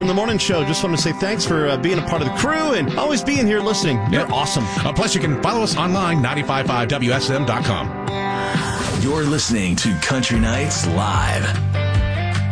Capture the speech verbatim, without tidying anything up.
In the morning show, just want to say thanks for uh, being a part of the crew and always being here listening. You're Yep. awesome. Uh, plus, you can follow us online, nine five five W S M dot com. You're listening to Country Nights Live.